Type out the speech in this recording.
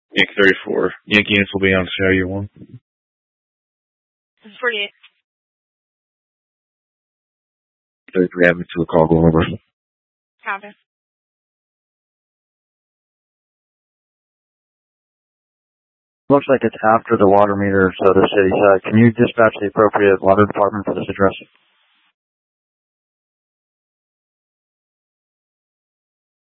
Yankee 34. Yankee units will be on Cellular 1. This is 48. 33 having to a call going over. Copy. Looks like it's after the water meter, so the city side. Can you dispatch the appropriate water department for this address?